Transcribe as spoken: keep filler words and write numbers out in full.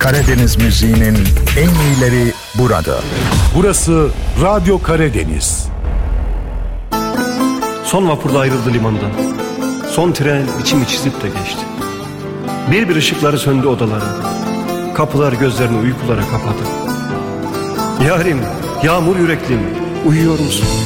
Karadeniz müziğinin en iyileri burada. Burası Radyo Karadeniz. Son vapurda ayrıldı limandan. Son tren içimi çizip de geçti. Bir bir ışıkları söndü odaların. Kapılar gözlerini uykulara kapadı. Yarim, yağmur yüreklim, uyuyor musun?